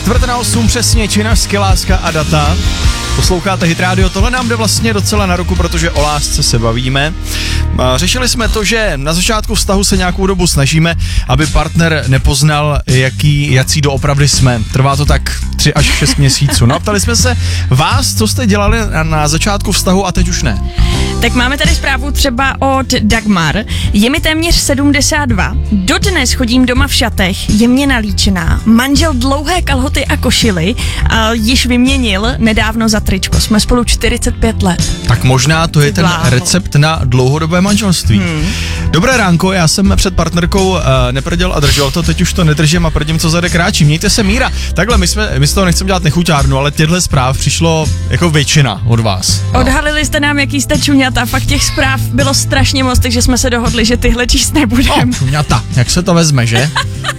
7:45 přesně, Činařsky, Láska a data. Posloucháte Hit Radio, tohle nám jde vlastně docela na ruku, protože o lásce se bavíme. Řešili jsme to, že na začátku vztahu se nějakou dobu snažíme, aby partner nepoznal, jací doopravdy jsme. Trvá to tak 3 až 6 měsíců. No a ptali jsme se vás, co jste dělali na začátku vztahu a teď už ne. Tak máme tady zprávu třeba od Dagmar. Je mi téměř 72. Dodnes chodím doma v šatech, je mě nalíčená. Manžel dlouhé kalhoty a košily již vyměnil nedávno za tričko. Jsme spolu 45 let. Tak možná to je ten recept na dlouhodobé manželství. Dobré ránko, já jsem před partnerkou neprděl a držel to, teď už to nedržím a prdím, co zadek kráčí. Mějte se, Míra. Takhle, my z toho nechceme dělat nechuťárnu, ale těchto zpráv přišlo jako většina od vás. No. Odhalili jste nám, jaký jste čuňata, fakt těch zpráv bylo strašně moc, takže jsme se dohodli, že tyhle číst nebudeme. No, čuňata, jak se to vezme, že?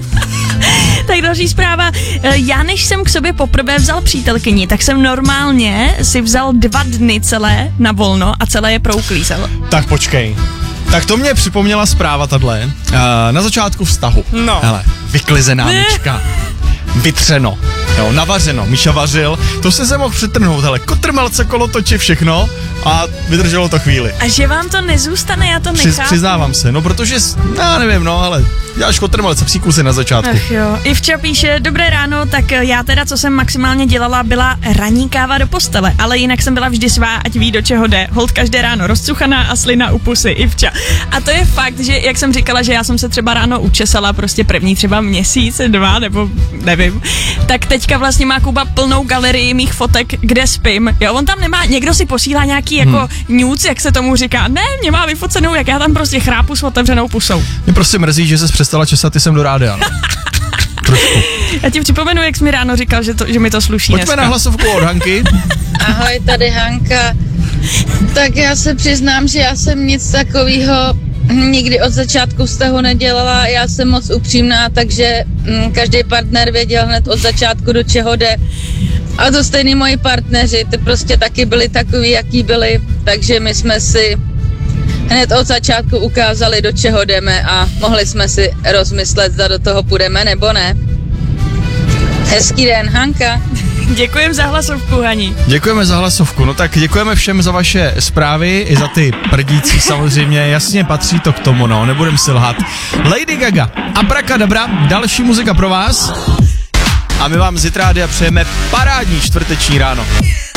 Tak další zpráva. Já než jsem k sobě poprvé vzal přítelkyni, tak jsem normálně si vzal 2 dny celé na volno a celé je prouklízel. Tak počkej. Tak to mě připomněla zpráva tahle. Na začátku vztahu. No. Hele, vyklizená myčka. Vytřeno. Jo, navařeno. Míša vařil. To se mohl přetrhnout, hele. Kotrmelce, kolotoči, všechno. A vydrželo to chvíli. A že vám to nezůstane, já to nechápu. Přiznávám se, no protože, já nevím, no, ale děláš kotrmelce, psí kusy na začátku. Ach jo. Ivča píše, dobré ráno, tak já teda, co jsem maximálně dělala, byla ranní káva do postele, ale jinak jsem byla vždy svá, ať ví, do čeho jde. Holt každé ráno rozcuchaná a slina u pusy, Ivča. A to je fakt, že jak jsem říkala, že já jsem se třeba ráno učesala prostě první třeba měsíc, 2, nebo nevím, tak teďka vlastně má Kuba plnou galerii mých fotek, kde spím. Jo, on tam nemá, někdo si posílá nějaký jako nudes, jak se tomu říká. Ne, mě má vyfocenou, jak já tam prostě chrápu s otevřenou pusou. Mě prostě mrzí, že ses přestala česat, ty jsem do rádia. No. Trošku. Já ti připomenu, jak jsi mi ráno říkal, že mi to sluší. Pojďme dneska na hlasovku od Hanky. Ahoj, tady Hanka. Tak já se přiznám, že já jsem nic takového nikdy od začátku vztahu nedělala. Já jsem moc upřímná, takže každý partner věděl hned od začátku, do čeho jde. A to stejný moji partneři, ty prostě taky byli takový, jaký byli, takže my jsme si hned od začátku ukázali, do čeho jdeme a mohli jsme si rozmyslet, zda do toho půjdeme nebo ne. Hezký den, Hanka. Děkujeme za hlasovku, Hani. Děkujeme za hlasovku, no tak děkujeme všem za vaše zprávy, i za ty prdící samozřejmě, jasně patří to k tomu, no, nebudem si lhát. Lady Gaga, Abracadabra, další muzika pro vás a my vám z Hit Rádia přejeme parádní čtvrteční ráno.